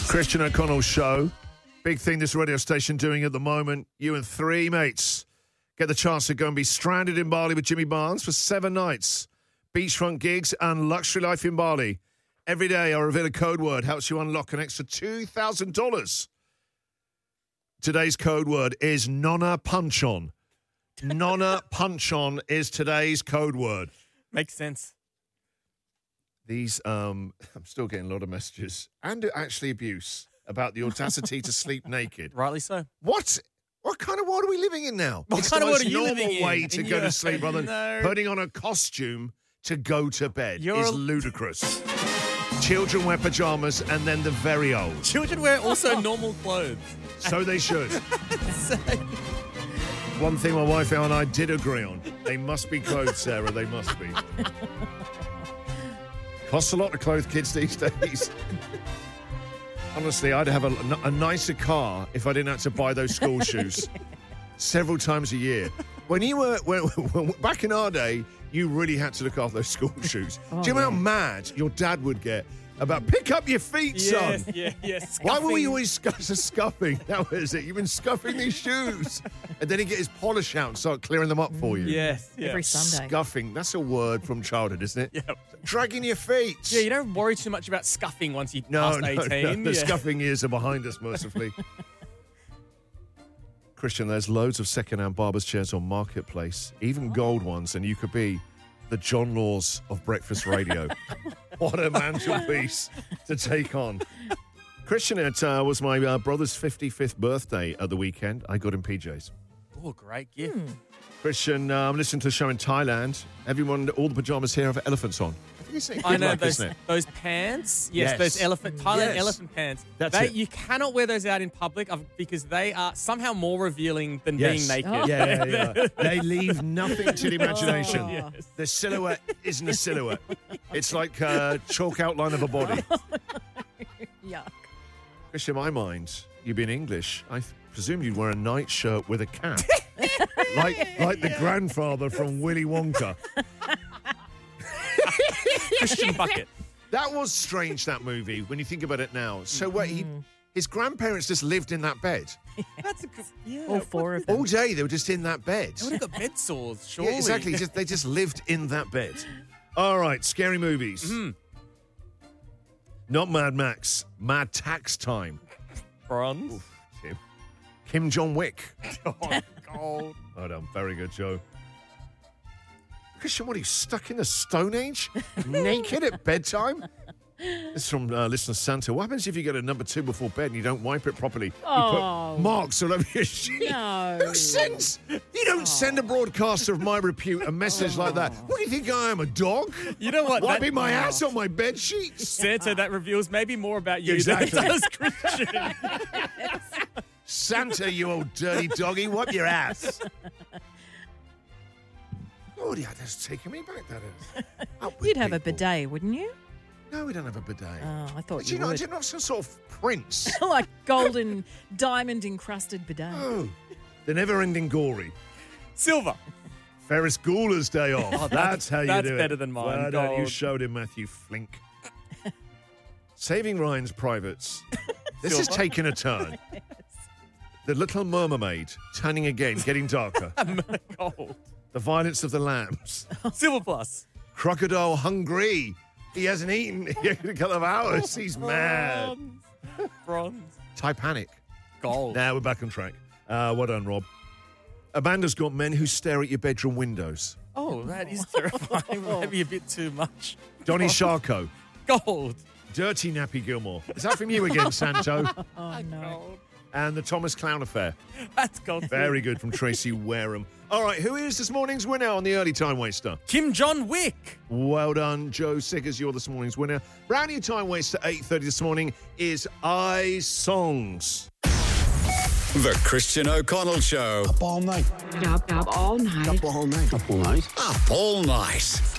Christian O'Connell Show. Big thing this radio station doing at the moment. You and three mates get the chance to go and be stranded in Bali with Jimmy Barnes for 7 nights. Beachfront gigs and luxury life in Bali. Every day I reveal a code word, helps you unlock an extra $2,000. Today's code word is Nonna Punch-On. Nonna Punch-On is today's code word. Makes sense. These, I'm still getting a lot of messages and actually abuse about the audacity to sleep naked. Rightly so. What kind of world are we living in now? What it's kind the of world most are you normal living in? way to go to sleep rather than No. putting on a costume to go to bed You're is a- ludicrous. Children wear pajamas and then the very old. Children wear also normal clothes. So they should. One thing my wife and I did agree on. They must be clothed, Sarah. They must be. Costs a lot to clothe kids these days. Honestly, I'd have a nicer car if I didn't have to buy those school shoes several times a year. When you were back in our day, you really had to look after those school shoes. Do you know how mad your dad would get about pick up your feet, son? Yes. Why were we always scuffing? That was it. You've been scuffing these shoes. And then he'd get his polish out and start clearing them up for you. Yes. Every Sunday. Scuffing. That's a word from childhood, isn't it? Yep. Dragging your feet. Yeah, you don't worry too much about scuffing once you No, pass 18. The Yeah. scuffing years are behind us, mercifully. Christian, there's loads of second-hand barber's chairs on Marketplace, even gold ones, and you could be the John Laws of breakfast radio. What a mantelpiece to take on. Christian, it was my brother's 55th birthday at the weekend. I got him PJs. Oh, great gift. Christian, I'm listening to a show in Thailand. All the pajamas here have elephants on. I think it's I know like, those, isn't it? those pants. Yes. Those Thailand Yes. elephant pants. That's it. You cannot wear those out in public because they are somehow more revealing than Yes. being naked. Yeah. They leave nothing to the imagination. Oh. Yes. The silhouette isn't a silhouette. It's like a chalk outline of a body. Yuck. Christian, in my mind, you being English, I presume you'd wear a nightshirt with a cap. like the grandfather from Willy Wonka. Christian bucket. That was strange, that movie, when you think about it now. So what, his grandparents just lived in that bed. That's a good. Yeah. All four of them. All day they were just in that bed. They would have got bed sores, surely. Yeah, exactly. They just lived in that bed. All right, scary movies. Not Mad Max. Mad Tax Time. Bronze. Kim Jong-wick. Oh, gold. Well done. Very good, Joe. Christian, what are you, stuck in the Stone Age? Naked at bedtime? This is from listener Santa. What happens if you get a number 2 before bed and you don't wipe it properly? Oh. You put marks all over your sheet. No. Who sends? You don't send a broadcaster of my repute a message like that. What do you think I am, a dog? You know what? Wiping my ass on my bed sheets? Santa, that reveals maybe more about you Exactly. than it does Christian. Santa, you old dirty doggy, wipe your ass. Oh, yeah, that's taking me back, that is. Up with You'd have a people. bidet, wouldn't you? No, we don't have a bidet. Oh, I thought But you would. you're not some sort of prince. Like golden, diamond-encrusted bidet. Oh, the never-ending gory. Silver. Ferris Bueller's Day Off. Oh, that's how you that's do it. better than mine. Well done. You Gold. showed him, Matthew Flink. Saving Ryan's Privates. This has taken a turn. The Little Mermaid turning again, getting darker. Gold. The Violence of the Lambs. Silver plus. Crocodile Hungry. He hasn't eaten in a couple of hours. He's mad. Bronze. Titanic. Gold. Now we're back on track. Well done, Rob. Amanda's got men who stare at your bedroom windows. Oh, that is terrifying. Maybe a bit too much. Donnie Sharko. Gold. Dirty Nappy Gilmore. Is that from you again, Santo? Oh, no. Gold. And the Thomas Clown Affair. That's gold. Very good from Tracy Wareham. All right, who is this morning's winner on the early time waster? Kim Jong-wick. Well done, Joe Siggers. You're this morning's winner. Brownie time waster 8:30 this morning is I Songs. The Christian O'Connell Show. Up all night. Up all night. Up all night. Up all night. Up all night.